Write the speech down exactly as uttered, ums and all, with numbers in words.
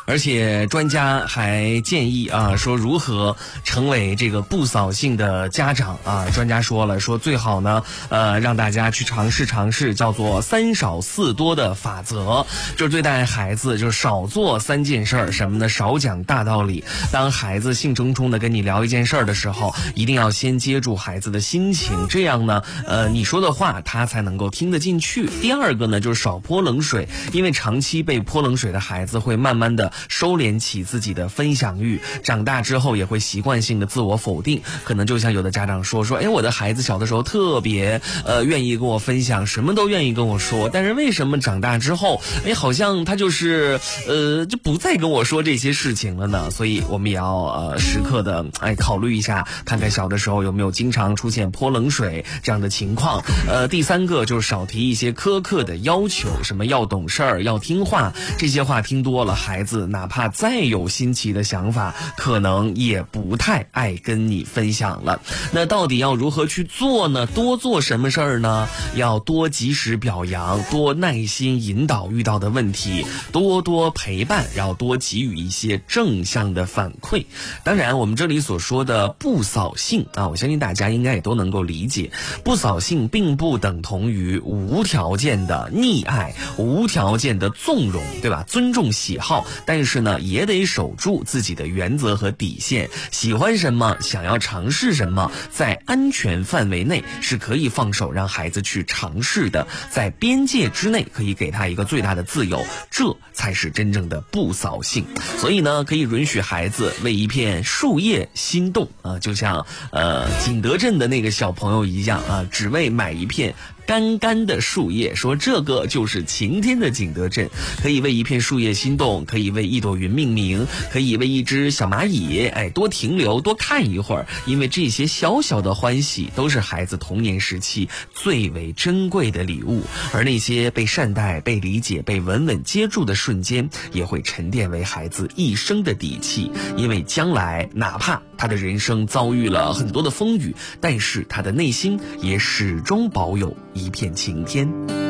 而且专家还建议啊，说如何成为这个不扫兴的家长啊。专家说了，说最好呢，呃，让大家去尝试尝试叫做三少四多的法则，就是对待孩子就少做三件事儿，什么呢？少讲大道理。当孩子兴冲冲的跟你聊一件事儿的时候，一定要先接住孩子的心情，这样呢，呃，你说的话他才能够听得进去。第二个呢，就是少泼冷水，因为长期被泼冷水的孩子会慢慢的收敛起自己的分享欲，长大之后也会习惯性的自我否定。可能就像有的家长说说，哎，我的孩子小的时候特别呃愿意跟我分享，什么都愿意跟我说，但是为什么长大之后，哎，好像他就是呃就不再跟我说这些事情了呢？所以我们也要呃时刻的哎考虑一下，看看小的时候有没有经常出现泼冷水这样的情况。呃，第三个就是少提一些苛刻的要求，什么要懂事儿、要听话，这些话听多了，孩子哪怕再有新奇的想法，可能也不太爱跟你分享了。那到底要如何去做呢？多做什么事儿呢？要多及时表扬，多耐心引导遇到的问题，多多陪伴，然后多给予一些正向的反馈。当然，我们这里所说的不扫兴啊，我相信大家应该也都能够理解，不扫兴并不等同于无条件的溺爱，无条件的纵容，对吧？尊重喜好，但是呢，也得守住自己的原则和底线。喜欢什么，想要尝试什么，在安全范围内是可以放手让孩子去尝试的，在边界之内可以给他一个最大的自由，这才是真正的不扫兴。所以呢，可以允许孩子为一片树叶心动啊，就像呃景德镇的那个小朋友一样啊，只为买一片干干的树叶，说这个就是晴天的景德镇。可以为一片树叶心动，可以为一朵云命名，可以为一只小蚂蚁哎多停留多看一会儿，因为这些小小的欢喜都是孩子童年时期最为珍贵的礼物。而那些被善待、被理解、被稳稳接住的瞬间，也会沉淀为孩子一生的底气。因为将来哪怕他的人生遭遇了很多的风雨，但是他的内心也始终保有一片晴天。